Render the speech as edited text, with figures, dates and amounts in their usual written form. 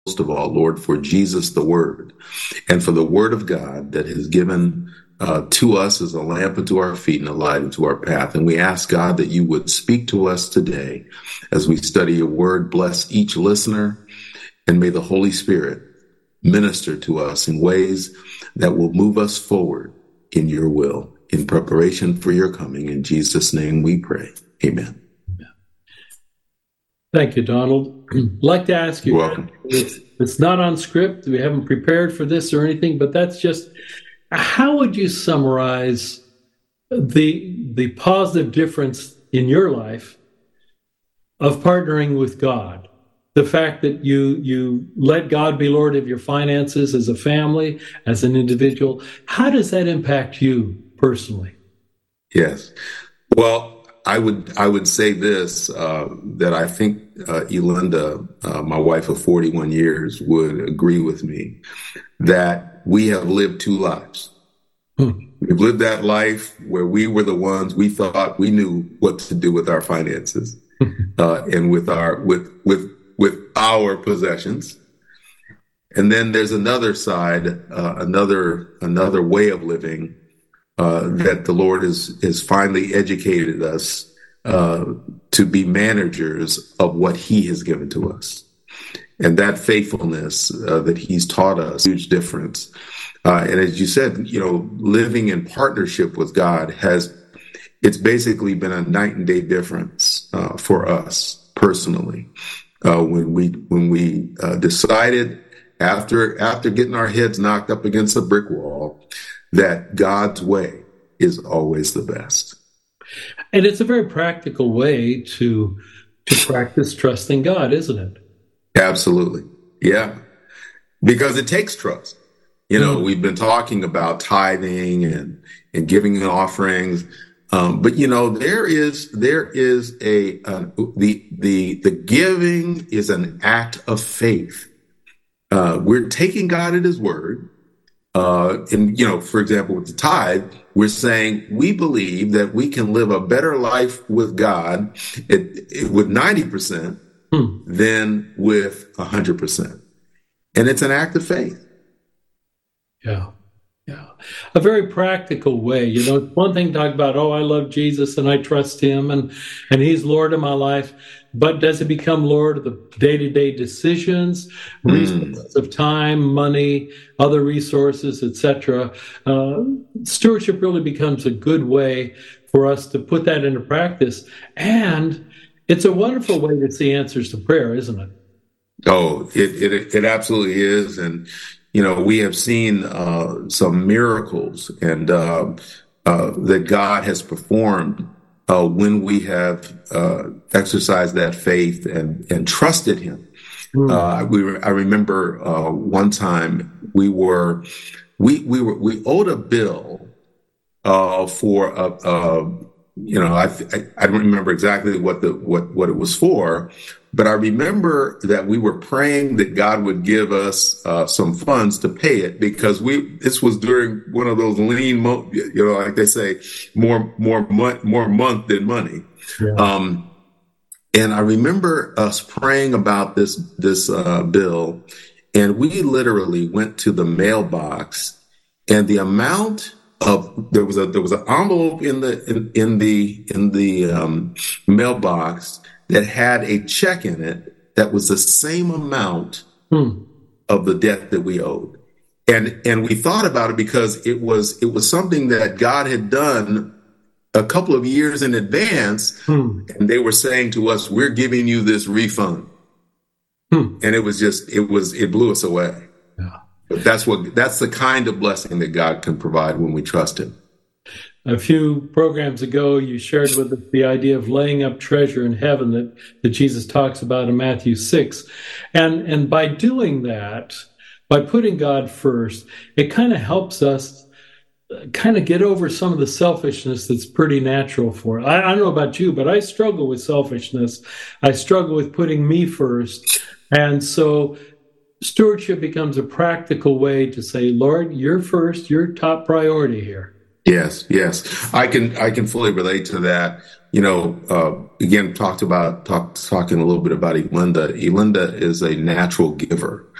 most of all, Lord, for Jesus the Word, and for the Word of God that has given to us as a lamp unto our feet and a light unto our path. And we ask, God, that you would speak to us today as we study your Word. Bless each listener, and may the Holy Spirit minister to us in ways that will move us forward in your will, in preparation for your coming. In Jesus' name we pray. Amen. Thank you, Donald. I'd like to ask you, You're welcome. It's not on script. We haven't prepared for this or anything, but that's just, how would you summarize the positive difference in your life of partnering with God? The fact that you let God be Lord of your finances as a family, as an individual, how does that impact you personally? Yes. Well, I would say this, that I think Elinda, my wife of 41 years, would agree with me that we have lived two lives. We've lived that life where we were the ones we thought we knew what to do with our finances and with our possessions. And then there's another side, another way of living that the Lord has finally educated us to be managers of what he has given to us. And that faithfulness that he's taught us, huge difference. And as you said, living in partnership with God it's basically been a night and day difference for us personally. When we decided after getting our heads knocked up against a brick wall, that God's way is always the best. And it's a very practical way to practice trusting God, isn't it? Absolutely. Yeah. Because it takes trust. We've been talking about tithing and giving offerings. But there is the giving is an act of faith. We're taking God at his word. And for example, with the tithe, we're saying we believe that we can live a better life with God with 90% than with 100%. And it's an act of faith. Yeah. Yeah. A very practical way. It's one thing to talk about, I love Jesus and I trust him and he's Lord of my life. But does he become Lord of the day-to-day decisions, resources of time, money, other resources, etc.? Stewardship really becomes a good way for us to put that into practice. And it's a wonderful way to see answers to prayer, isn't it? Oh, it absolutely is. And, we have seen some miracles and that God has performed when we have exercised that faith and trusted him. I remember one time we owed a bill for I don't remember exactly what it was for, but I remember that we were praying that God would give us some funds to pay it, because this was during one of those lean, like they say, more month than money. Yeah. And I remember us praying about this bill, and we literally went to the mailbox, and the amount there was an envelope in the mailbox that had a check in it that was the same amount of the debt that we owed. And we thought about it because it was something that God had done a couple of years in advance. And they were saying to us, we're giving you this refund. And it blew us away. Yeah. But that's the kind of blessing that God can provide when we trust him. A few programs ago, you shared with us the idea of laying up treasure in heaven that Jesus talks about in Matthew 6. And by doing that, by putting God first, it kind of helps us kind of get over some of the selfishness that's pretty natural for it. I don't know about you, but I struggle with selfishness. I struggle with putting me first. And so stewardship becomes a practical way to say, Lord, you're first, you're top priority here. Yes. I can fully relate to that. again, talking a little bit about Elinda. Elinda is a natural giver.